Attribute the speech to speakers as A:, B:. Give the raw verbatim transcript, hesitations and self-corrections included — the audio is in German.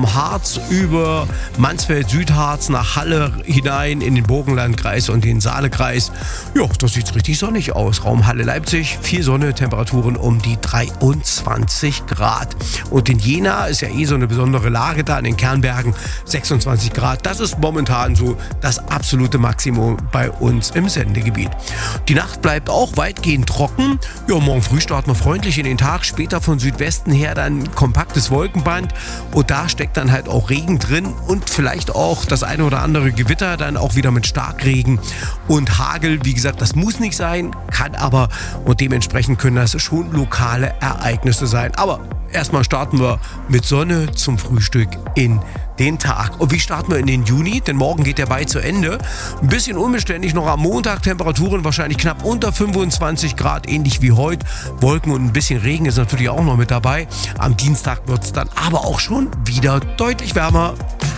A: vom Harz über Mansfeld, Südharz nach Halle hinein in den Burgenlandkreis und den Saalekreis. Ja, da sieht es richtig sonnig aus. Raum Halle-Leipzig, viel Sonne, Temperaturen um die dreiundzwanzig Grad. Und in Jena ist ja eh so eine besondere Lage da in den Kernbergen, sechsundzwanzig Grad. Das ist momentan so das absolute Maximum bei uns im Sendegebiet. Die Nacht bleibt auch weitgehend trocken. Ja, morgen früh starten wir freundlich in den Tag. Später von Südwesten her dann kompaktes Wolkenband. Und da steckt dann halt auch Regen drin und vielleicht auch das eine oder andere Gewitter, dann auch wieder mit Starkregen und Hagel. Wie gesagt, das muss nicht sein, kann aber und dementsprechend können das schon lokale Ereignisse sein. Aber erstmal starten wir mit Sonne zum Frühstück in den Tag. Und wie starten wir in den Juni? Denn morgen geht der bald zu Ende. Ein bisschen unbeständig noch am Montag. Temperaturen wahrscheinlich knapp unter fünfundzwanzig Grad, ähnlich wie heute. Wolken und ein bisschen Regen ist natürlich auch noch mit dabei. Am Dienstag wird es dann aber auch schon wieder deutlich wärmer.